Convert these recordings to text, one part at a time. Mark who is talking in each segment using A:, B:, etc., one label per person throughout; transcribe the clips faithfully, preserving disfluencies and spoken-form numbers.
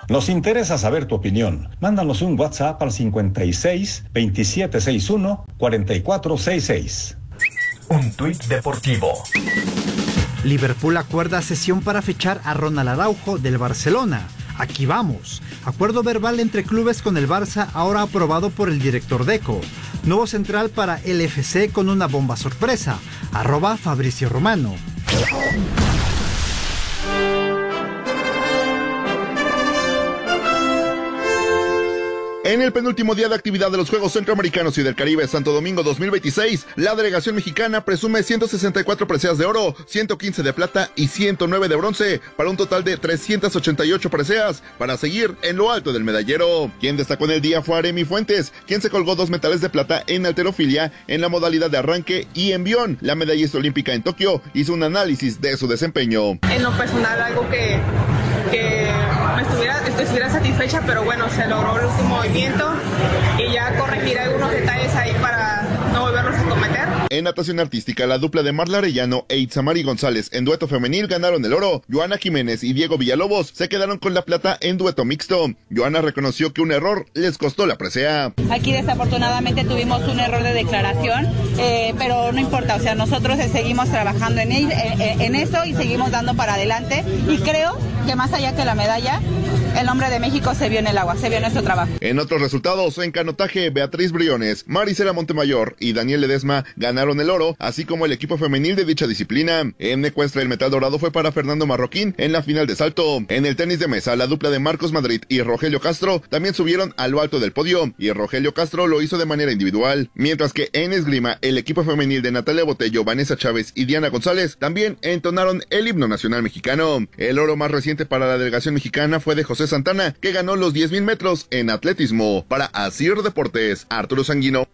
A: Nos interesa saber tu opinión. Mándanos un WhatsApp al cincuenta y seis, veintisiete sesenta y uno, cuarenta y cuatro sesenta y seis.
B: Un tuit deportivo.
C: Liverpool acuerda sesión para fichar a Ronald Araujo del Barcelona. Aquí vamos. Acuerdo verbal entre clubes con el Barça, ahora aprobado por el director Deco. Nuevo central para el F C con una bomba sorpresa. Arroba Fabricio Romano.
D: En el penúltimo día de actividad de los Juegos Centroamericanos y del Caribe Santo Domingo dos mil veintiséis, la delegación mexicana presume ciento sesenta y cuatro preseas de oro, ciento quince de plata y ciento nueve de bronce, para un total de trescientas ochenta y ocho preseas, para seguir en lo alto del medallero. Quien destacó en el día fue Aremi Fuentes, quien se colgó dos metales de plata en halterofilia en la modalidad de arranque y envión. La medallista olímpica en Tokio hizo un análisis de su desempeño.
E: En lo personal, algo que, que me estuviera, estuviera satisfecha, pero bueno, se logró el último movimiento y ya corregir algunos detalles ahí para no volverlos a cometer.
D: En natación artística, la dupla de Marla Arellano e Itzamari González en dueto femenil ganaron el oro. Joana Jiménez y Diego Villalobos se quedaron con la plata en dueto mixto. Joana reconoció que un error les costó la presea.
F: Aquí desafortunadamente tuvimos un error de declaración, eh, pero no importa, o sea, nosotros seguimos trabajando en, el, en, en eso y seguimos dando para adelante, y creo que más allá que la medalla, el nombre de México se vio en el agua, se vio en nuestro trabajo.
D: En otros resultados, en canotaje, Beatriz Briones, Maricela Montemayor y Daniel Ledesma ganaron el oro, así como el equipo femenil de dicha disciplina. En ecuestre, el metal dorado fue para Fernando Marroquín en la final de salto. En el tenis de mesa, la dupla de Marcos Madrid y Rogelio Castro también subieron a lo alto del podio, y Rogelio Castro lo hizo de manera individual, mientras que en esgrima, el equipo femenil de Natalia Botello, Vanessa Chávez y Diana González también entonaron el himno nacional mexicano. El oro más reciente para la delegación mexicana fue de José Santana, que ganó los diez mil metros en atletismo. Para Asir Deportes, Arturo Sanguino.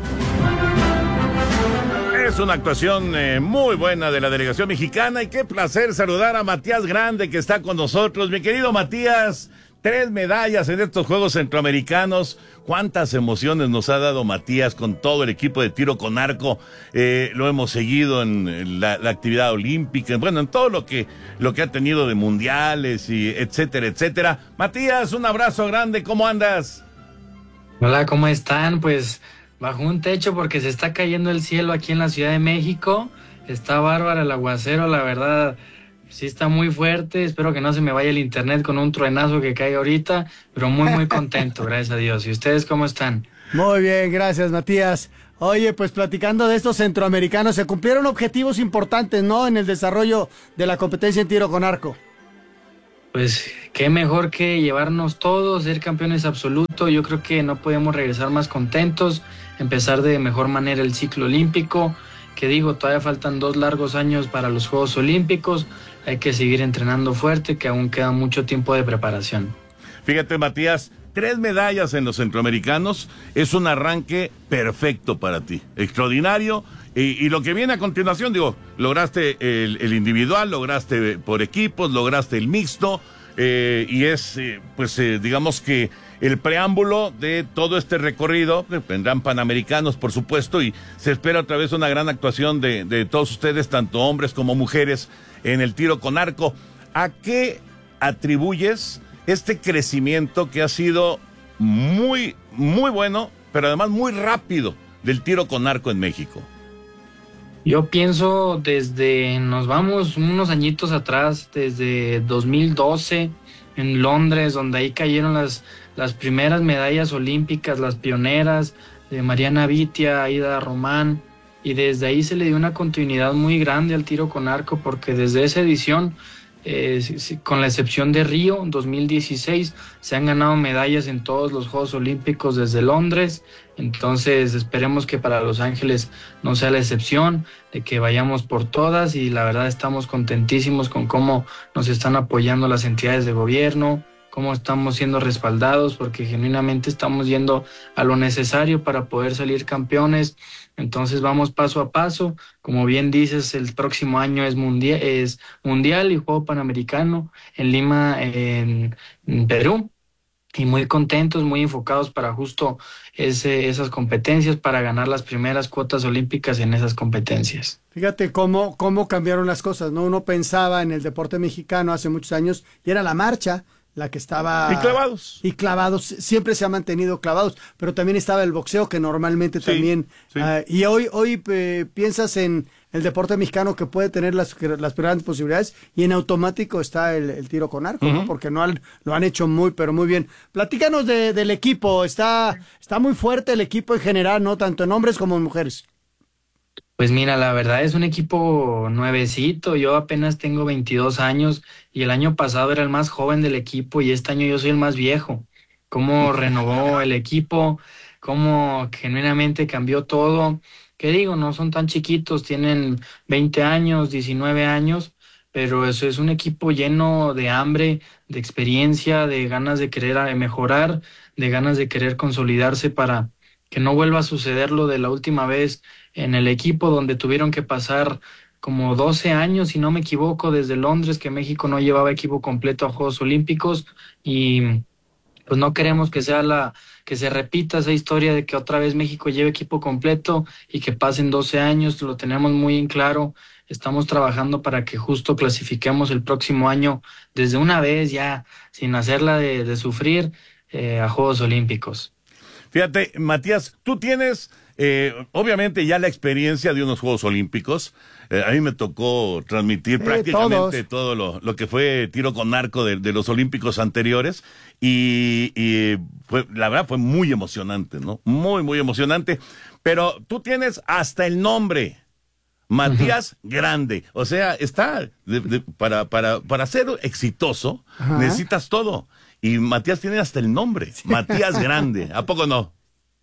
G: Es una actuación eh, muy buena de la delegación mexicana, y qué placer saludar a Matías Grande, que está con nosotros. Mi querido Matías, tres medallas en estos Juegos Centroamericanos. Cuántas emociones nos ha dado Matías con todo el equipo de tiro con arco. Eh, lo hemos seguido en la, la actividad olímpica, bueno, en todo lo que, lo que ha tenido de mundiales y etcétera, etcétera. Matías, un abrazo grande, ¿cómo andas?
H: Hola, ¿cómo están? Pues bajo un techo porque se está cayendo el cielo aquí en la Ciudad de México. Está bárbaro el aguacero, la verdad. Sí está muy fuerte, espero que no se me vaya el internet con un truenazo que cae ahorita, pero muy muy contento, gracias a Dios. ¿Y ustedes cómo están?
I: Muy bien, gracias Matías. Oye, pues platicando de estos centroamericanos, se cumplieron objetivos importantes, ¿no?, en el desarrollo de la competencia en tiro con arco.
H: Pues qué mejor que llevarnos todos, ser campeones absolutos. Yo creo que no podemos regresar más contentos, empezar de mejor manera el ciclo olímpico, que digo, todavía faltan dos largos años para los Juegos Olímpicos. Hay que seguir entrenando fuerte, que aún queda mucho tiempo de preparación.
G: Fíjate, Matías, tres medallas en los centroamericanos es un arranque perfecto para ti, extraordinario. Y, y lo que viene a continuación, digo, lograste el, el individual, lograste por equipos, lograste el mixto, eh, y es, eh, pues, eh, digamos que el preámbulo de todo este recorrido. Vendrán panamericanos, por supuesto, y se espera otra vez una gran actuación de, de todos ustedes, tanto hombres como mujeres, en el tiro con arco. ¿A qué atribuyes este crecimiento que ha sido muy, muy bueno, pero además muy rápido, del tiro con arco en México?
H: Yo pienso desde, nos vamos unos añitos atrás, desde dos mil doce en Londres, donde ahí cayeron las, las primeras medallas olímpicas, las pioneras de Mariana Vitia, Aida Román, y desde ahí se le dio una continuidad muy grande al tiro con arco, porque desde esa edición, eh, con la excepción de Río dos mil dieciséis, se han ganado medallas en todos los Juegos Olímpicos desde Londres. Entonces esperemos que para Los Ángeles no sea la excepción, de que vayamos por todas, y la verdad estamos contentísimos con cómo nos están apoyando las entidades de gobierno, cómo estamos siendo respaldados, porque genuinamente estamos yendo a lo necesario para poder salir campeones. Entonces vamos paso a paso. Como bien dices, el próximo año es mundial, es mundial y Juego Panamericano en Lima, en, en Perú. Y muy contentos, muy enfocados para justo ese, esas competencias, para ganar las primeras cuotas olímpicas en esas competencias.
I: Fíjate cómo, cómo cambiaron las cosas, ¿no? Uno pensaba en el deporte mexicano hace muchos años y era la marcha, la que estaba...
G: Y clavados.
I: Y clavados, siempre se ha mantenido clavados, pero también estaba el boxeo que normalmente
G: Sí,
I: también...
G: sí.
I: Uh, y hoy, hoy eh, piensas en el deporte mexicano que puede tener las, las grandes posibilidades y en automático está el, el tiro con arco, uh-huh. ¿no? Porque no han, lo han hecho muy, pero muy bien. Platícanos de, del equipo, está, está muy fuerte el equipo en general, ¿no? Tanto en hombres como en mujeres.
H: Pues mira, la verdad es un equipo nuevecito, yo apenas tengo veintidós años y el año pasado era el más joven del equipo y este año yo soy el más viejo. Cómo renovó el equipo, cómo genuinamente cambió todo. ¿Qué digo? No son tan chiquitos, tienen veinte años, diecinueve años, pero eso es un equipo lleno de hambre, de experiencia, de ganas de querer mejorar, de ganas de querer consolidarse para que no vuelva a suceder lo de la última vez en el equipo donde tuvieron que pasar como doce años, si no me equivoco, desde Londres, que México no llevaba equipo completo a Juegos Olímpicos y pues no queremos que sea la que se repita esa historia de que otra vez México lleve equipo completo y que pasen doce años, lo tenemos muy en claro, estamos trabajando para que justo clasifiquemos el próximo año desde una vez ya, sin hacerla de, de sufrir, eh, a Juegos Olímpicos.
G: Fíjate, Matías, tú tienes eh, obviamente ya la experiencia de unos Juegos Olímpicos. Eh, a mí me tocó transmitir eh, prácticamente todos. todo lo, lo que fue tiro con arco de, de los Olímpicos anteriores y, y fue, la verdad fue muy emocionante, ¿no? Muy, muy emocionante. Pero tú tienes hasta el nombre, Matías uh-huh. Grande. O sea, está, de, de, para, para, para ser exitoso, uh-huh. necesitas todo. Y Matías tiene hasta el nombre, Matías Grande. ¿A poco no?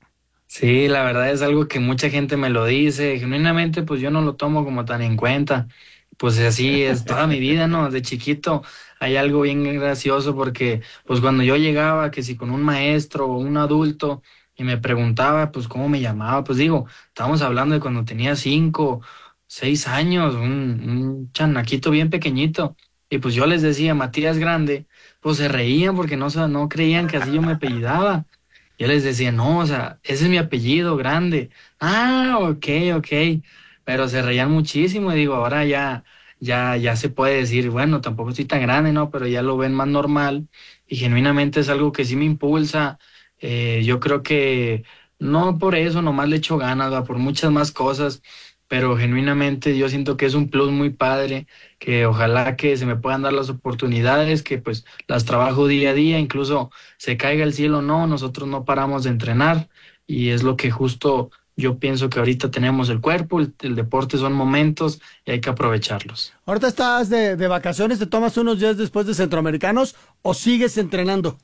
H: Sí, la verdad es algo que mucha gente me lo dice. Genuinamente, pues yo no lo tomo como tan en cuenta. Pues así es toda mi vida, ¿no? De chiquito hay algo bien gracioso porque, pues cuando yo llegaba, que si con un maestro o un adulto, y me preguntaba, pues cómo me llamaba, pues digo, estábamos hablando de cuando tenía cinco, seis años, un, un chanaquito bien pequeñito. Y pues yo les decía Matías Grande, pues se reían porque no, no creían que así yo me apellidaba. Yo les decía, no, o sea, ese es mi apellido, Grande. Ah, ok, ok. Pero se reían muchísimo y digo, ahora ya, ya, ya se puede decir, bueno, tampoco estoy tan grande, ¿no? Pero ya lo ven más normal y genuinamente es algo que sí me impulsa. Eh, yo creo que no por eso nomás le echo ganas, ¿va? Por muchas más cosas. Pero genuinamente yo siento que es un plus muy padre, que ojalá que se me puedan dar las oportunidades, que pues las trabajo día a día, incluso se caiga el cielo o no, nosotros no paramos de entrenar y es lo que justo yo pienso que ahorita tenemos el cuerpo, el, el deporte son momentos y hay que aprovecharlos.
I: ¿Ahorita estás de, de vacaciones, te tomas unos días después de Centroamericanos o sigues entrenando?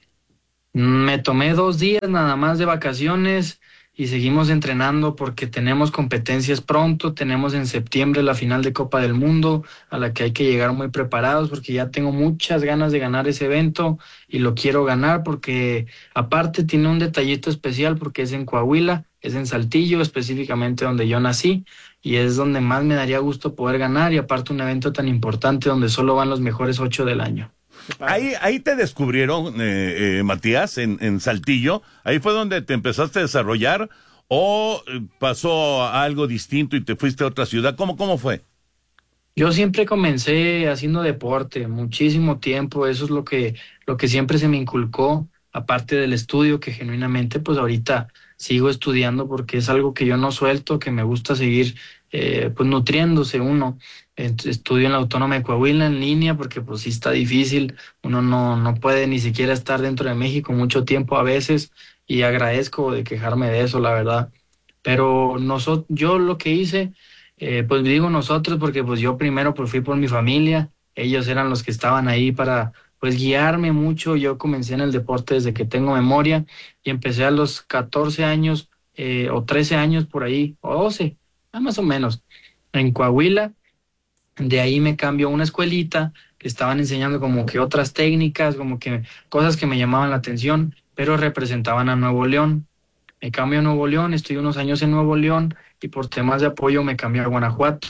H: Me tomé dos días nada más de vacaciones y seguimos entrenando porque tenemos competencias pronto, tenemos en septiembre la final de Copa del Mundo a la que hay que llegar muy preparados porque ya tengo muchas ganas de ganar ese evento y lo quiero ganar porque aparte tiene un detallito especial porque es en Coahuila, es en Saltillo específicamente donde yo nací y es donde más me daría gusto poder ganar y aparte un evento tan importante donde solo van los mejores ocho del año.
G: Ahí, ahí te descubrieron, eh, eh, Matías, en, en Saltillo. ¿Ahí fue donde te empezaste a desarrollar o pasó algo distinto y te fuiste a otra ciudad? ¿Cómo, cómo fue?
H: Yo siempre comencé haciendo deporte, muchísimo tiempo. Eso es lo que, lo que siempre se me inculcó, aparte del estudio, que genuinamente pues ahorita sigo estudiando porque es algo que yo no suelto, que me gusta seguir eh, pues nutriéndose uno. Estudio en la Autónoma de Coahuila en línea porque pues sí está difícil, uno no, no puede ni siquiera estar dentro de México mucho tiempo a veces y agradezco de quejarme de eso, la verdad. Pero nosotros, yo lo que hice, eh, pues digo nosotros porque pues yo primero pues fui por mi familia, ellos eran los que estaban ahí para pues guiarme mucho. Yo comencé en el deporte desde que tengo memoria y empecé a los catorce años eh, o trece años por ahí, o doce, más o menos, en Coahuila. De ahí me cambió a una escuelita que estaban enseñando como que otras técnicas, como que cosas que me llamaban la atención, pero representaban a Nuevo León. Me cambio a Nuevo León, estoy unos años en Nuevo León y por temas de apoyo me cambié a Guanajuato.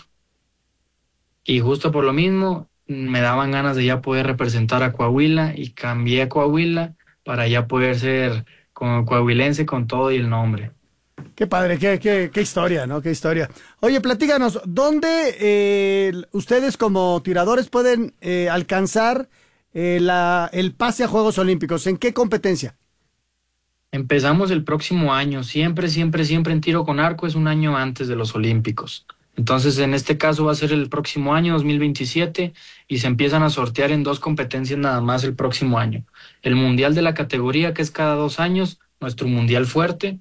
H: Y justo por lo mismo me daban ganas de ya poder representar a Coahuila y cambié a Coahuila para ya poder ser como coahuilense con todo y el nombre.
I: Qué padre, qué, qué, qué historia, ¿no? Qué historia. Oye, platícanos, ¿dónde eh, ustedes como tiradores pueden eh, alcanzar eh, la, el pase a Juegos Olímpicos? ¿En qué competencia?
H: Empezamos el próximo año, siempre, siempre, siempre en tiro con arco es un año antes de los Olímpicos. Entonces, en este caso va a ser el próximo año, dos mil veintisiete, y se empiezan a sortear en dos competencias nada más el próximo año. El Mundial de la categoría, que es cada dos años, nuestro Mundial fuerte,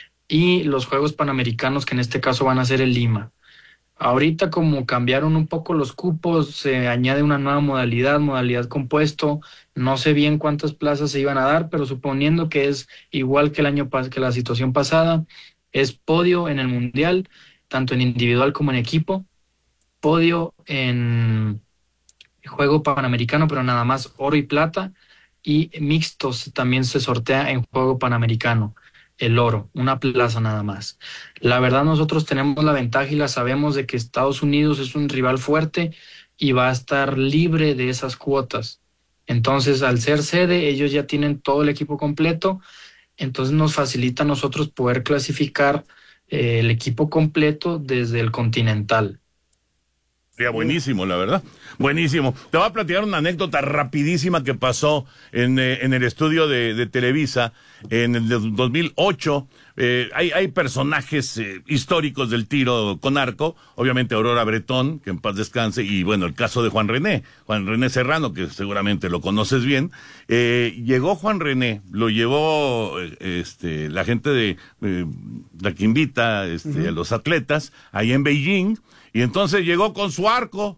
H: y los Juegos Panamericanos, que en este caso van a ser en Lima. Ahorita, como cambiaron un poco los cupos, se añade una nueva modalidad, modalidad compuesto. No sé bien cuántas plazas se iban a dar, pero suponiendo que es igual que el año pas- que la situación pasada, es podio en el Mundial, tanto en individual como en equipo, podio en juego panamericano, pero nada más oro y plata, y mixtos también se sortea en juego panamericano, el oro, una plaza nada más. La verdad, nosotros tenemos la ventaja y la sabemos de que Estados Unidos es un rival fuerte y va a estar libre de esas cuotas. Entonces, al ser sede, ellos ya tienen todo el equipo completo, entonces nos facilita a nosotros poder clasificar eh, el equipo completo desde el continental.
G: Sería buenísimo, la verdad. Buenísimo. Te voy a platicar una anécdota rapidísima que pasó en, eh, en el estudio de, de Televisa en el dos mil ocho. Eh, hay, hay personajes eh, históricos del tiro con arco. Obviamente Aurora Bretón, que en paz descanse, y bueno, el caso de Juan René. Juan René Serrano, que seguramente lo conoces bien. Eh, llegó Juan René, lo llevó eh, este, la gente de eh, la que invita este, uh-huh. a los atletas ahí en Beijing. Y entonces llegó con su arco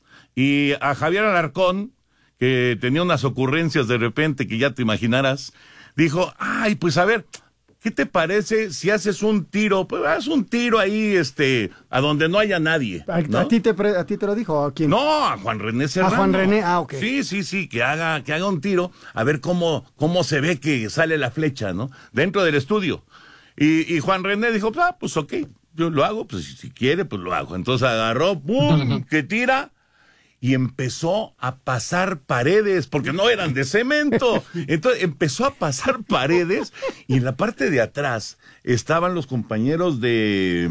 G: y a Javier Alarcón, que tenía unas ocurrencias de repente que ya te imaginarás, dijo, ay, pues a ver, ¿qué te parece si haces un tiro? Pues haz un tiro ahí, este, a donde no haya nadie, ¿no?
I: ¿A ti te, pre- a ti te lo dijo? ¿A quién?
G: No, a Juan René Serrano.
I: A Juan René, ah, ok.
G: Sí, sí, sí, que haga, que haga un tiro, a ver cómo, cómo se ve que sale la flecha, ¿no? Dentro del estudio. Y, y Juan René dijo, ah, pues ok. Yo lo hago, pues si quiere, pues lo hago. Entonces agarró, ¡pum!, que tira, y empezó a pasar paredes, porque no eran de cemento. Entonces empezó a pasar paredes, y en la parte de atrás estaban los compañeros de,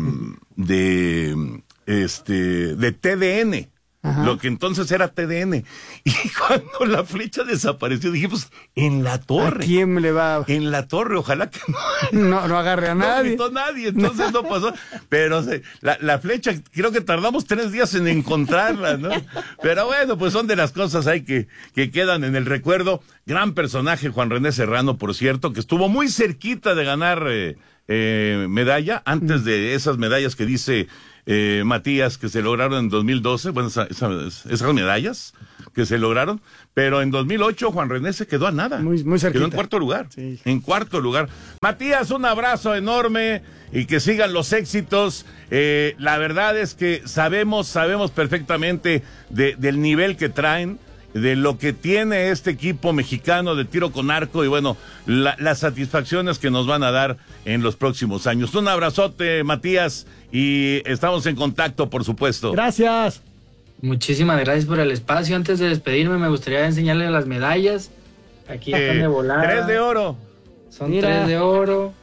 G: de, este, de T D N. Ajá. Lo que entonces era T D N. Y cuando la flecha desapareció, dije, pues, en la torre.
I: ¿A quién le va?
G: En la torre, ojalá que no.
I: No, no agarre a nadie.
G: No nadie, entonces no pasó. Pero se, la, la flecha, creo que tardamos tres días en encontrarla, ¿no? Pero bueno, pues son de las cosas ahí que, que quedan en el recuerdo. Gran personaje, Juan René Serrano, por cierto, que estuvo muy cerquita de ganar eh, eh, medalla, antes de esas medallas que dice... Eh, Matías, que se lograron en dos mil doce, bueno, esa, esa, esas medallas que se lograron, pero en dos mil ocho Juan René se quedó a nada.
I: Muy, muy cerquita.
G: Quedó en cuarto lugar. Sí. En cuarto lugar. Matías, un abrazo enorme y que sigan los éxitos. Eh, la verdad es que sabemos, sabemos perfectamente de, del nivel que traen, de lo que tiene este equipo mexicano de tiro con arco y bueno, la, las satisfacciones que nos van a dar en los próximos años. Un abrazote, Matías, y estamos en contacto, por supuesto.
I: Gracias.
H: Muchísimas gracias por el espacio. Antes de despedirme, me gustaría enseñarle las medallas. Aquí
G: eh,
H: están de volada.
G: Tres de oro.
H: Son
I: Mira.
H: tres de oro.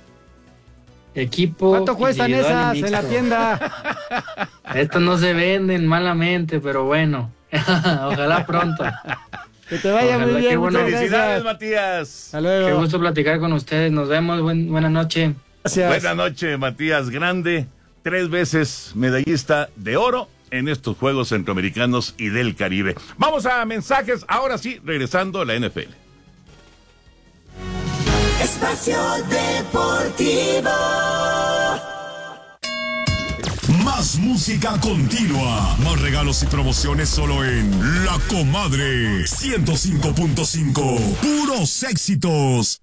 H: Equipo.
I: ¿Cuánto cuestan esas en la tienda?
H: Estas no se venden malamente, pero bueno. Ojalá pronto.
I: Que te vaya
H: Ojalá,
I: muy bien.
G: Bueno. Felicidades,
I: Gracias.
G: Matías.
I: Hasta luego.
H: Qué gusto platicar con ustedes. Nos vemos. Buen, buena noche.
I: Gracias.
G: Buenas noches, Matías Grande, tres veces medallista de oro en estos Juegos Centroamericanos y del Caribe. Vamos a mensajes, ahora sí, regresando a la N F L.
J: Espacio Deportivo.
K: Más música continua, más regalos y promociones solo en La Comadre ciento cinco punto cinco. Puros éxitos.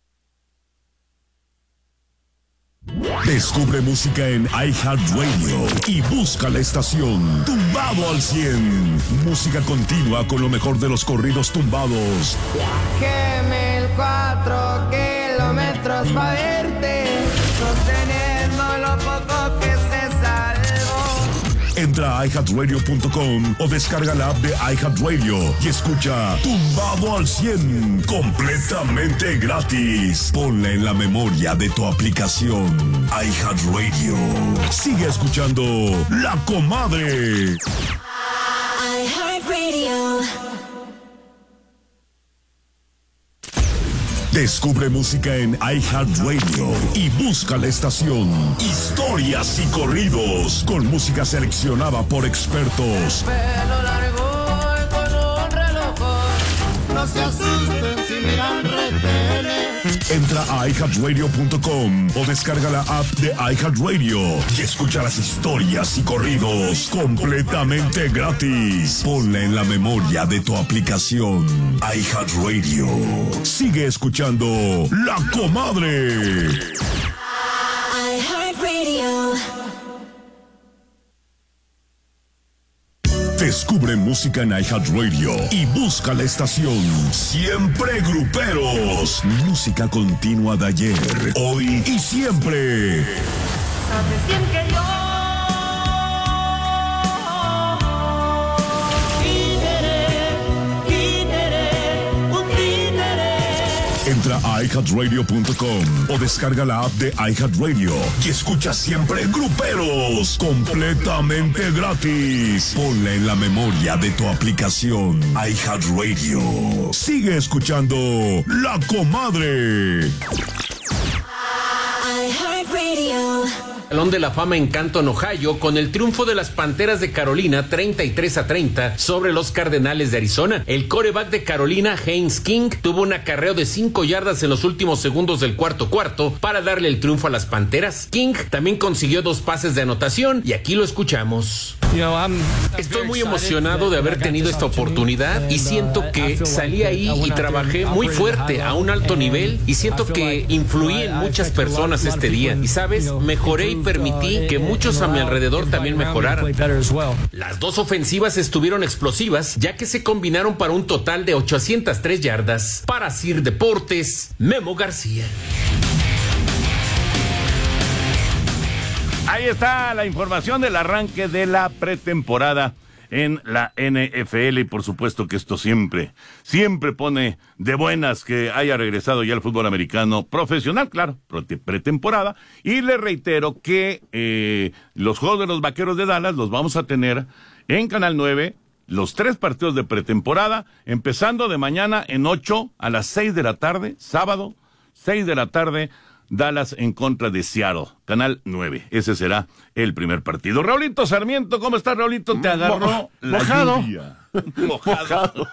K: Descubre música en iHeartRadio y busca la estación Tumbado al cien. Música continua con lo mejor de los corridos tumbados.
L: Viajé mil cuatro kilómetros para verte, sosteniendo lo poco que se salvó.
K: Entra a i heart radio punto com o descarga la app de iHeartRadio y escucha Tumbado al cien completamente gratis. Ponla en la memoria de tu aplicación iHeartRadio. Sigue escuchando La Comadre.
J: iHeartRadio.
K: Descubre música en iHeartRadio y busca la estación Historias y Corridos con música seleccionada por expertos.
L: Pelo largo y con un reloj. No se asusten si miran retenes.
K: Entra a i heart radio punto com o descarga la app de iHeartRadio y escucha las historias y corridos completamente gratis. Ponla en la memoria de tu aplicación iHeartRadio. Sigue escuchando La Comadre.
J: iHeartRadio.
K: Descubre música en iHeartRadio y busca la estación Siempre Gruperos. Música continua de ayer, hoy y siempre.
L: ¿Sabes bien que yo? Títere, títere, un títere.
K: Entra a i heart radio punto com o descarga la app de iHeartRadio y escucha Siempre Gruperos completamente gratis. Ponla en la memoria de tu aplicación iHeartRadio. Sigue escuchando La Comadre.
J: iHeartRadio.
M: Salón de la Fama en Canton, Ohio, con el triunfo de las Panteras de Carolina treinta y tres a treinta sobre los Cardenales de Arizona. El quarterback de Carolina, Haynes King, tuvo un acarreo de cinco yardas en los últimos segundos del cuarto cuarto para darle el triunfo a las Panteras. King también consiguió dos pases de anotación y aquí lo escuchamos. Estoy muy emocionado de haber tenido esta oportunidad y siento que salí ahí y trabajé muy fuerte a un alto nivel y siento que influí en muchas personas este día. Y sabes, mejoré y permití que muchos a mi alrededor también mejoraran. Las dos ofensivas estuvieron explosivas, ya que se combinaron para un total de ochocientas tres yardas. Para Sir Deportes, Memo García.
G: Ahí está la información del arranque de la pretemporada en la N F L y por supuesto que esto siempre, siempre pone de buenas que haya regresado ya el fútbol americano profesional, claro, pretemporada, y le reitero que eh, los juegos de los Vaqueros de Dallas los vamos a tener en Canal nueve, los tres partidos de pretemporada, empezando de mañana en ocho a las seis de la tarde, sábado, seis de la tarde, Dallas en contra de Seattle, Canal nueve. Ese será el primer partido. Raulito Sarmiento, ¿cómo estás, Raulito? Te agarró
N: Mo
G: la
N: mojado.
G: lluvia.
N: Mojado.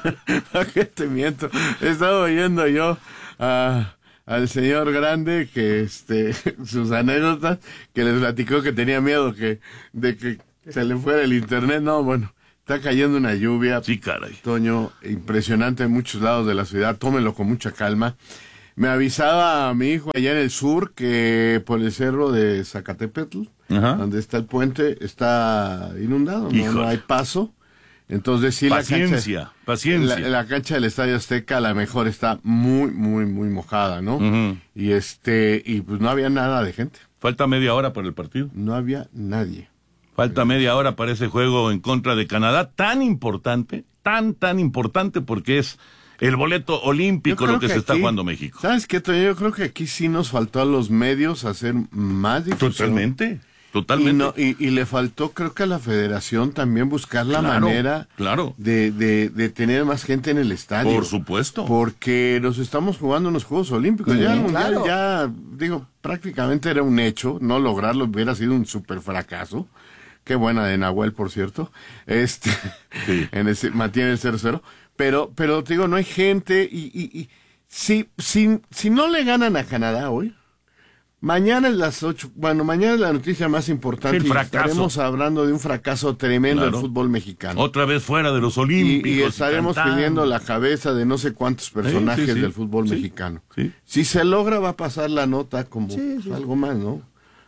N: ¿A qué te miento? Estaba oyendo yo a, al señor grande que este sus anécdotas, que les platicó que tenía miedo que de que se le fuera el internet. No, bueno, está cayendo una lluvia.
G: Sí, caray.
N: Toño, impresionante en muchos lados de la ciudad. Tómenlo con mucha calma. Me avisaba a mi hijo allá en el sur que por el cerro de Zacatepetl, Ajá. donde está el puente, está inundado, no, no hay paso. Entonces sí,
G: paciencia,
N: la cancha,
G: paciencia.
N: La, la cancha del Estadio Azteca a la mejor está muy, muy, muy mojada, ¿no?
G: Uh-huh.
N: Y este, y pues no había nada de gente.
G: Falta media hora para el partido.
N: No había nadie.
G: Falta media hora para ese juego en contra de Canadá, tan importante, tan, tan importante porque es el boleto olímpico lo que, que se aquí, está jugando México.
N: ¿Sabes qué, Toño? Yo creo que aquí sí nos faltó a los medios hacer más difusión.
G: Totalmente, totalmente.
N: Y, no, y, y le faltó, creo que a la federación también buscar la
G: claro,
N: manera
G: claro.
N: De, de, de tener más gente en el estadio.
G: Por supuesto.
N: Porque nos estamos jugando en los Juegos Olímpicos. Sí, ya el Mundial
I: claro.
N: ya, digo, prácticamente era un hecho. No lograrlo hubiera sido un súper fracaso. Qué buena de Nahuel, por cierto. Este, sí. en ese, mantiene el cero cero. Pero, pero te digo, no hay gente y, y, y si, si, si no le ganan a Canadá hoy, mañana es las ocho, bueno, mañana es la noticia más importante
G: sí,
N: y estaremos hablando de un fracaso tremendo claro. del fútbol mexicano.
G: Otra vez fuera de los Olímpicos.
N: Y, y estaremos y pidiendo la cabeza de no sé cuántos personajes sí, sí, sí. del fútbol
G: sí,
N: mexicano.
G: Sí.
N: Si se logra va a pasar la nota como sí, sí. algo más, ¿no?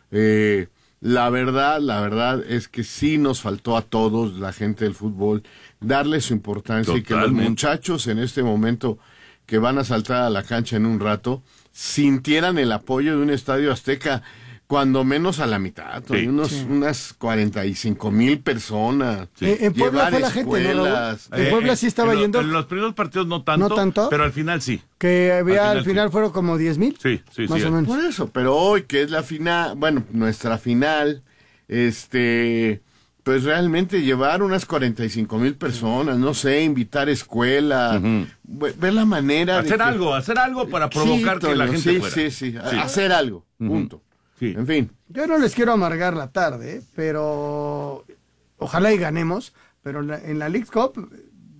N: Eh, la verdad, la verdad es que sí nos faltó a todos, la gente del fútbol, darle su importancia Totalmente. Y que los muchachos en este momento que van a saltar a la cancha en un rato sintieran el apoyo de un estadio Azteca, cuando menos a la mitad, sí. unos, sí. unas cuarenta y cinco mil personas.
I: Sí. Eh, en Puebla fue la gente, ¿no? En eh, Puebla sí estaba
G: en
I: yendo.
G: En los primeros partidos no tanto,
I: no tanto,
G: pero al final sí.
I: Que había, al final, al final
G: sí.
I: fueron como diez mil.
G: Sí, sí,
I: más
G: sí.
I: o menos.
N: Por eso, pero hoy que es la final, bueno, nuestra final, este... pues realmente llevar unas cuarenta y cinco mil personas, no sé, invitar escuela, uh-huh. ver la manera
G: hacer
N: de...
G: algo,
N: que...
G: hacer algo para provocar
N: sí,
G: que la
N: Toño,
G: gente
N: sí,
G: fuera.
N: Sí, sí, sí, hacer algo, uh-huh. punto.
G: Sí.
N: En fin.
I: Yo no les quiero amargar la tarde, pero ojalá y ganemos, pero en la, en la Leagues Cup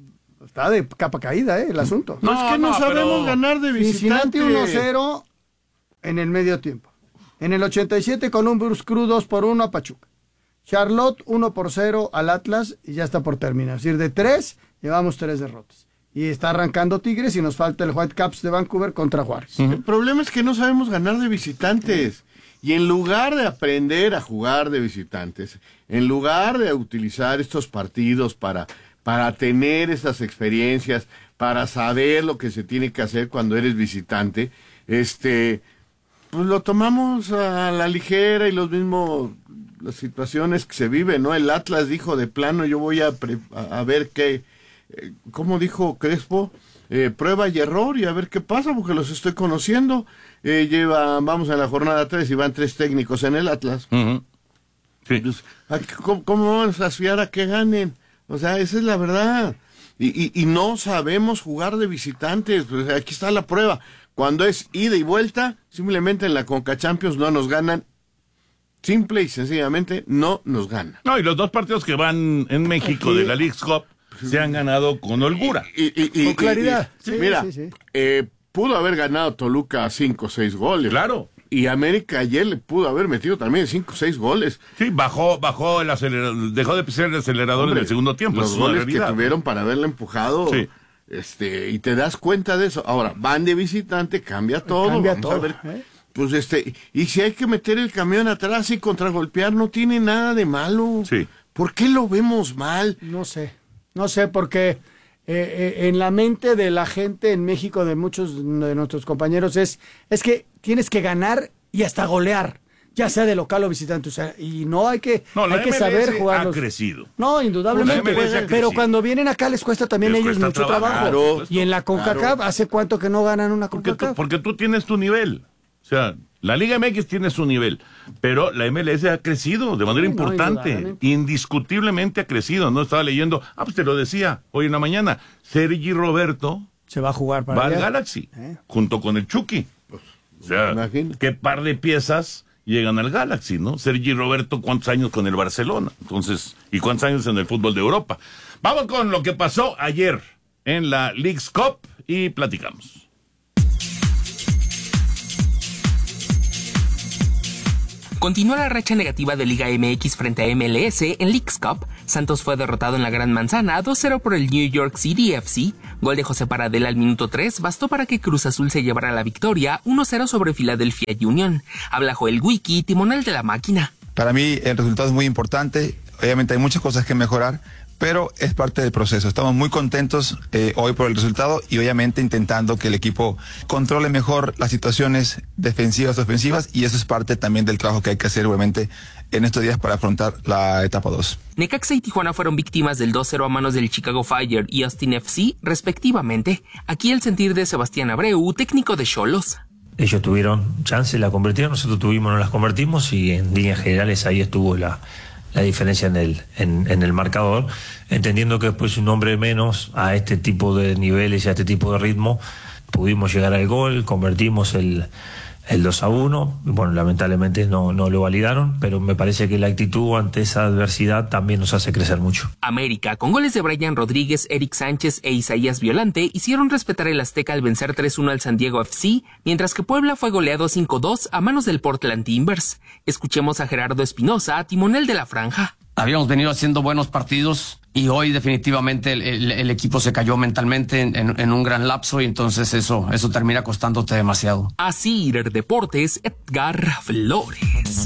I: está de capa caída, ¿eh? El asunto.
N: No, no es que no, no sabemos pero... ganar de visitante.
I: Cincinnati uno cero en el medio tiempo. En el ochenta y siete con un Bruce Cruz dos por uno a Pachuca. Charlotte uno por cero al Atlas y ya está por terminar. Es decir, de tres, llevamos tres derrotas. Y está arrancando Tigres y nos falta el Whitecaps de Vancouver contra Juárez.
N: Uh-huh. El problema es que no sabemos ganar de visitantes. Y en lugar de aprender a jugar de visitantes, en lugar de utilizar estos partidos para, para tener esas experiencias, para saber lo que se tiene que hacer cuando eres visitante, este, pues lo tomamos a la ligera y los mismos, las situaciones que se viven, ¿no? El Atlas dijo de plano, yo voy a, pre, a, a ver qué, eh, ¿cómo dijo Crespo? Eh, prueba y error y a ver qué pasa, porque los estoy conociendo. Eh, lleva, vamos a la jornada tres y van tres técnicos en el Atlas.
G: Uh-huh. Sí.
N: Pues, ¿cómo, ¿Cómo vamos a aspirar a que ganen? O sea, esa es la verdad. Y, y, y no sabemos jugar de visitantes. Pues aquí está la prueba. Cuando es ida y vuelta, simplemente en la Conca Champions no nos ganan. Simple y sencillamente no nos ganan.
G: No, y los dos partidos que van en México aquí de la Leagues Cup se han ganado con holgura.
N: Y, y, y,
I: con claridad.
N: Y, y, sí, mira, sí, sí. Eh, pudo haber ganado Toluca cinco o seis goles.
G: Claro.
N: Y América ayer le pudo haber metido también cinco o seis goles.
G: Sí, bajó bajó el acelerador, dejó de pisar el acelerador Hombre, en el segundo tiempo.
N: Los goles que tuvieron para haberle empujado. Sí. Este, y te das cuenta de eso. Ahora, van de visitante, cambia todo.
I: Cambia
N: Vamos
I: todo.
N: A ver.
I: ¿eh?
N: Pues este, y si hay que meter el camión atrás y contragolpear, no tiene nada de malo.
G: Sí.
N: ¿Por qué lo vemos mal?
I: No sé. No sé, porque eh, eh, en la mente de la gente en México, de muchos de nuestros compañeros, es, es que tienes que ganar y hasta golear, ya sea de local o visitante. O sea, y no hay que,
G: no,
I: hay que saber jugar.
G: Ha crecido.
I: No, indudablemente.
G: Pues
I: pero cuando vienen acá les cuesta también a ellos mucho trabajo.
N: Claro,
I: y en la CONCACAF, claro. ¿Hace cuánto que no ganan una CONCACAF?
G: Porque tú, porque tú tienes tu nivel. O sea, la Liga M X tiene su nivel, pero la M L S ha crecido de manera sí, importante, no, indiscutiblemente ha crecido. No estaba leyendo, ah, pues te lo decía hoy en la mañana, Sergi Roberto
I: se va a jugar para
G: va
I: allá.
G: al Galaxy,
I: ¿Eh?
G: junto con el Chucky. O sea, Imagina. qué par de piezas llegan al Galaxy, ¿no? Sergi Roberto, ¿cuántos años con el Barcelona? Entonces, ¿y cuántos años en el fútbol de Europa? Vamos con lo que pasó ayer en la Leagues Cup y platicamos.
O: Continúa la racha negativa de Liga M X frente a M L S en Leagues Cup. Santos fue derrotado en la Gran Manzana dos cero por el New York City F C. Gol de José Paradela al minuto tres bastó para que Cruz Azul se llevara la victoria uno cero sobre Philadelphia Union. Habla Joel Wiki, timonel de la máquina.
P: Para mí el resultado es muy importante. Obviamente hay muchas cosas que mejorar, pero es parte del proceso. Estamos muy contentos eh, hoy por el resultado y obviamente intentando que el equipo controle mejor las situaciones defensivas, ofensivas, y eso es parte también del trabajo que hay que hacer obviamente en estos días para afrontar la etapa dos.
O: Necaxa y Tijuana fueron víctimas del dos cero a manos del Chicago Fire y Austin F C, respectivamente. Aquí el sentir de Sebastián Abreu, técnico de Xolos.
Q: Ellos tuvieron chance, la convirtieron, nosotros tuvimos, no las convertimos, y en líneas generales ahí estuvo la... la diferencia en el en, en el marcador, entendiendo que después un hombre menos a este tipo de niveles y a este tipo de ritmo pudimos llegar al gol, convertimos el, el dos a uno, bueno, lamentablemente no, no lo validaron, pero me parece que la actitud ante esa adversidad también nos hace crecer mucho.
O: América, con goles de Brian Rodríguez, Eric Sánchez e Isaías Violante, hicieron respetar el Azteca al vencer tres uno al San Diego F C, mientras que Puebla fue goleado cinco dos a manos del Portland Timbers. Escuchemos a Gerardo Espinosa, timonel de la franja.
R: Habíamos venido haciendo buenos partidos y hoy definitivamente el, el, el equipo se cayó mentalmente en, en, en un gran lapso, y entonces eso, eso termina costándote demasiado.
O: Así, Deportes, Edgar Flores.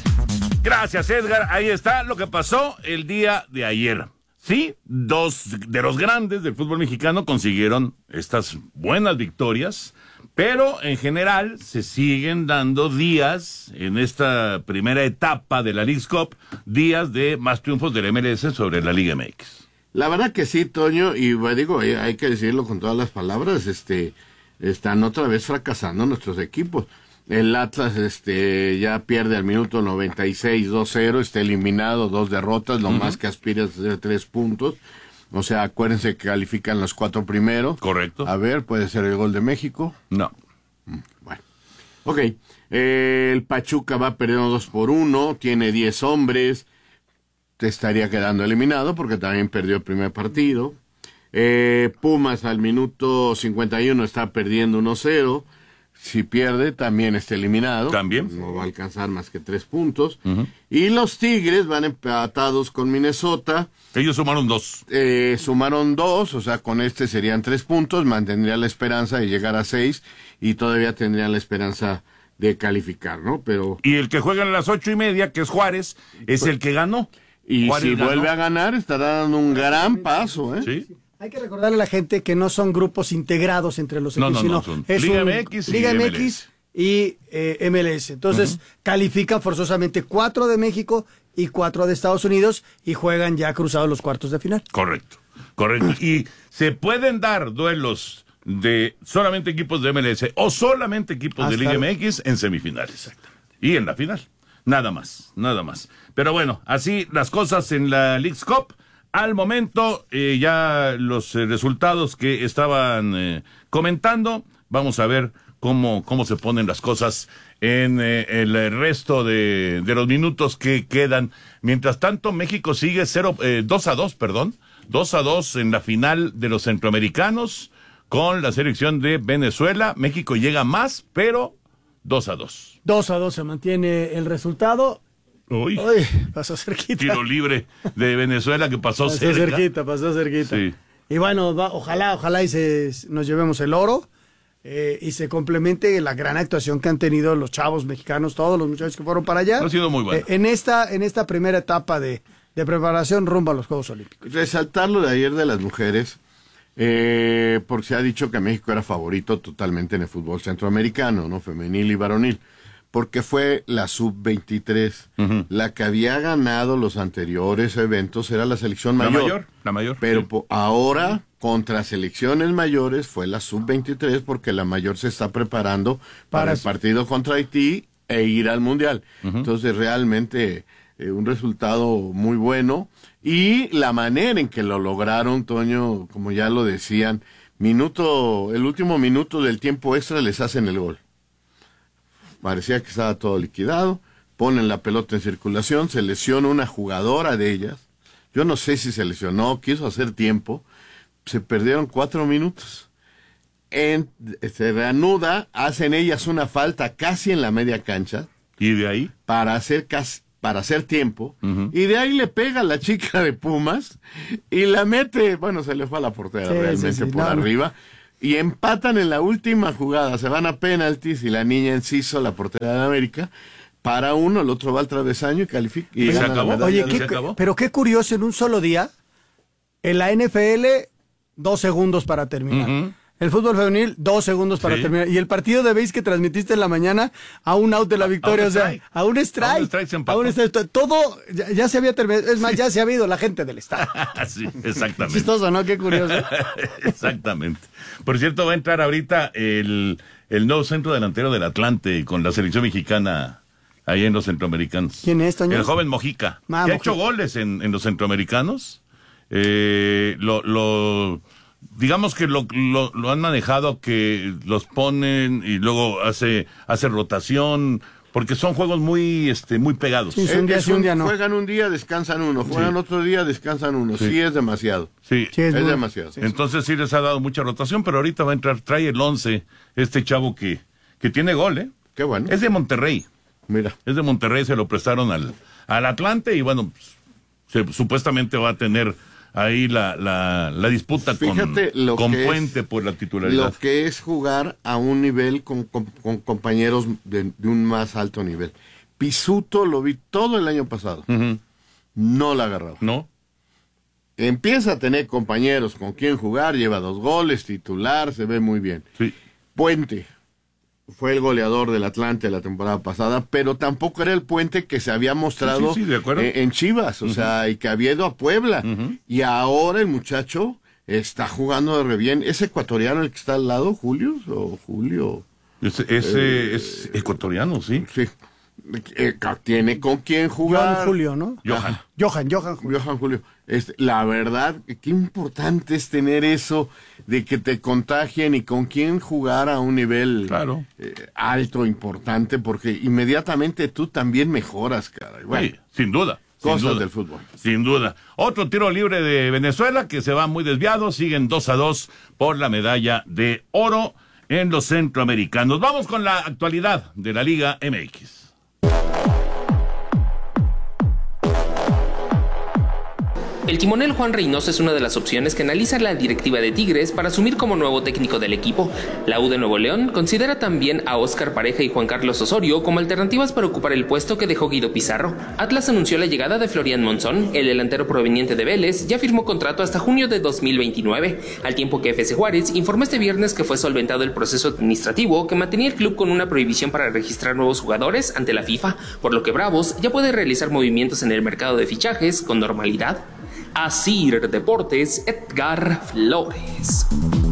G: Gracias, Edgar. Ahí está lo que pasó el día de ayer. Sí, dos de los grandes del fútbol mexicano consiguieron estas buenas victorias, pero en general se siguen dando días en esta primera etapa de la Leagues Cup, días de más triunfos del M L S sobre la Liga M X.
N: La verdad que sí, Toño, y digo, hay que decirlo con todas las palabras, este, están otra vez fracasando nuestros equipos. El Atlas este ya pierde al minuto noventa y seis, dos cero, está eliminado, dos derrotas, lo uh-huh. más que aspira es de tres puntos. O sea, acuérdense que califican los cuatro primeros.
G: Correcto.
N: A ver, ¿puede ser el gol de México?
G: No.
N: Bueno. Ok. Eh, el Pachuca va perdiendo dos por uno, tiene diez hombres. Te estaría quedando eliminado porque también perdió el primer partido. Eh, Pumas al minuto cincuenta y uno está perdiendo uno cero. Si pierde, también está eliminado.
G: También.
N: No va a alcanzar más que tres puntos. Uh-huh. Y los Tigres van empatados con Minnesota.
G: Ellos sumaron dos.
N: Eh, sumaron dos, o sea, con este serían tres puntos. Mantendría la esperanza de llegar a seis y todavía tendrían la esperanza de calificar, ¿no? Pero
G: y el que juega a las ocho y media, que es Juárez, es pues, el que ganó.
N: Y
G: Juárez
N: si
G: ganó.
N: vuelve a ganar, estará dando un gran paso, ¿eh?
G: Sí.
I: Hay que recordarle a la gente que no son grupos integrados entre los
G: no,
I: equipos,
G: no, no,
I: sino
G: son
I: es
G: Liga
I: un,
G: M X y
I: Liga
G: M L
I: M X
G: S.
I: y eh, M L S. Entonces, uh-huh. califican forzosamente cuatro de México y cuatro de Estados Unidos y juegan ya cruzados los cuartos de final.
G: Correcto, correcto. Y se pueden dar duelos de solamente equipos de M L S o solamente equipos Hasta de Liga M X en semifinales. Y en la final. Nada más, nada más. Pero bueno, así las cosas en la Leagues Cup. Al momento, eh, ya los eh, resultados que estaban eh, comentando, vamos a ver cómo, cómo se ponen las cosas en eh, el resto de, de los minutos que quedan. Mientras tanto, México sigue cero, eh, dos a dos, perdón, dos a dos en la final de los centroamericanos con la selección de Venezuela. México llega más, pero dos a dos.
I: dos a dos se mantiene el resultado.
G: Uy,
I: Uy, pasó cerquita.
G: Tiro libre de Venezuela que pasó,
I: pasó
G: cerca.
I: cerquita, pasó cerquita.
G: Sí.
I: Y bueno, va, ojalá, ojalá y se, nos llevemos el oro eh, y se complemente la gran actuación que han tenido los chavos mexicanos, todos los muchachos que fueron para allá.
G: Ha sido muy bueno.
I: Eh, en esta, en esta primera etapa de, de preparación rumbo a los Juegos Olímpicos.
N: Resaltar lo de ayer de las mujeres, eh, porque se ha dicho que México era favorito totalmente en el fútbol centroamericano, ¿no? Femenil y varonil. Porque fue la sub veintitrés, uh-huh. la que había ganado los anteriores eventos, era la selección mayor.
G: La mayor, la mayor.
N: Pero
G: sí.
N: po- ahora, contra selecciones mayores, fue la sub veintitrés, porque la mayor se está preparando para, para el partido contra Haití e ir al Mundial. Uh-huh. Entonces, realmente, eh, un resultado muy bueno. Y la manera en que lo lograron, Toño, como ya lo decían, minuto, el último minuto del tiempo extra les hacen el gol. Parecía que estaba todo liquidado, ponen la pelota en circulación, se lesiona una jugadora de ellas, yo no sé si se lesionó, quiso hacer tiempo, se perdieron cuatro minutos, en, se reanuda, hacen ellas una falta casi en la media cancha,
G: y de ahí,
N: para hacer, cas- para hacer tiempo,
G: uh-huh.
N: y de ahí le pega a la chica de Pumas, y la mete, bueno, se le fue a la portera sí, realmente sí, sí, por no, arriba, y empatan en la última jugada, se van a penaltis y la niña Enciso, la portera de América, para uno, el otro va al travesaño y califica. Y
G: ¿Se
N: gana
G: acabó?
N: La
I: Oye,
N: ¿qué,
I: ¿qué, pero qué curioso, en un solo día, en la N F L, dos segundos para terminar. Uh-huh. El fútbol femenil, dos segundos para sí. terminar. Y el partido de béis que transmitiste en la mañana, a un out de la victoria, a o sea, strike. a un strike. A un strike se empató. A un strike. Todo ya, ya se había terminado. Es más, ya se había ido la gente del estado.
G: Sí, exactamente.
I: Chistoso, ¿no? Qué curioso.
G: Exactamente. Por cierto, va a entrar ahorita el, el nuevo centro delantero del Atlante con la selección mexicana ahí en los centroamericanos.
I: ¿Quién es, Toño?
G: El joven Mojica.
I: Ah,
G: que
I: Mojica.
G: ha hecho goles en, en los centroamericanos. Eh, lo... lo digamos que lo, lo, lo han manejado, que los ponen y luego hace hace rotación, porque son juegos muy este muy pegados.
N: Sí, un día, es un, un día no. Juegan un día, descansan uno, juegan sí. otro día, descansan uno. Sí, sí es demasiado.
G: Sí,
N: sí es, es demasiado.
G: Sí, Entonces sí les ha dado mucha rotación, pero ahorita va a entrar, trae el once, este chavo que, que tiene gol, ¿eh?
N: Qué bueno.
G: Es de Monterrey.
N: Mira.
G: Es de Monterrey, se lo prestaron al, al Atlante y bueno, pues, se, supuestamente va a tener ahí la, la, la disputa Fíjate con, con Puente es, por la titularidad.
N: Lo que es jugar a un nivel con, con, con compañeros de, de un más alto nivel. Pisuto lo vi todo el año pasado. Uh-huh. No la agarraba.
G: No.
N: Empieza a tener compañeros con quien jugar, lleva dos goles, titular, se ve muy bien.
G: Sí.
N: Puente fue el goleador del Atlante la temporada pasada, pero tampoco era el Puente que se había mostrado
G: sí, sí, sí, de acuerdo.
N: Eh, en Chivas, o uh-huh. sea, y que había ido a Puebla.
G: Uh-huh.
N: Y ahora el muchacho está jugando de re bien. ¿Es ecuatoriano el que está al lado, Julio? ¿O Julio?
G: Es, es, eh, es ecuatoriano, sí.
N: Sí. Eh, tiene con quién jugar.
I: Johan Julio, ¿no?
G: Johan.
I: Johan, Johan Julio.
N: Johan Julio. Es, la verdad, qué importante es tener eso de que te contagien y con quién jugar a un nivel
G: claro.
N: eh, alto, importante, porque inmediatamente tú también mejoras, cara. Bueno,
G: sí, sin duda.
N: Cosas
G: sin duda,
N: del fútbol.
G: Sin duda. Otro tiro libre de Venezuela que se va muy desviado. Siguen dos a dos por la medalla de oro en los centroamericanos. Vamos con la actualidad de la Liga M X.
O: El timonel Juan Reynoso es una de las opciones que analiza la directiva de Tigres para asumir como nuevo técnico del equipo. La U de Nuevo León considera también a Óscar Pareja y Juan Carlos Osorio como alternativas para ocupar el puesto que dejó Guido Pizarro. Atlas anunció la llegada de Florian Monzón, el delantero proveniente de Vélez, ya firmó contrato hasta junio de dos mil veintinueve, al tiempo que F C Juárez informó este viernes que fue solventado el proceso administrativo que mantenía el club con una prohibición para registrar nuevos jugadores ante la FIFA, por lo que Bravos ya puede realizar movimientos en el mercado de fichajes con normalidad. Asir Deportes, Edgar Flores.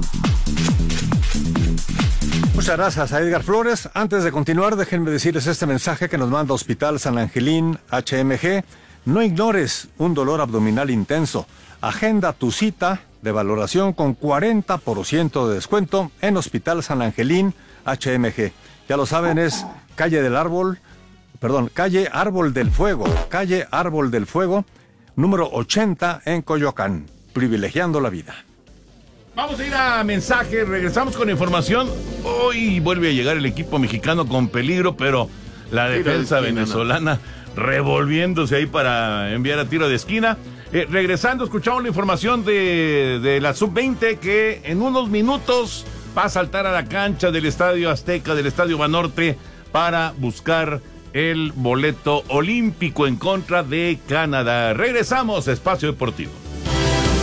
S: Muchas gracias a Edgar Flores. Antes de continuar, déjenme decirles este mensaje que nos manda Hospital San Angelín H M G. No ignores un dolor abdominal intenso. Agenda tu cita de valoración con cuarenta por ciento de descuento en Hospital San Angelín H M G. Ya lo saben, es calle del Árbol, perdón, calle Árbol del Fuego, calle Árbol del Fuego, número ochenta en Coyoacán, privilegiando la vida.
G: Vamos a ir a mensaje, regresamos con información. Hoy vuelve a llegar el equipo mexicano con peligro, pero la defensa de esquina, venezolana no. revolviéndose ahí para enviar a tiro de esquina. Eh, regresando, escuchamos la información de, de la sub veinte que en unos minutos va a saltar a la cancha del Estadio Azteca, del Estadio Banorte, para buscar el boleto olímpico en contra de Canadá. Regresamos a Espacio Deportivo.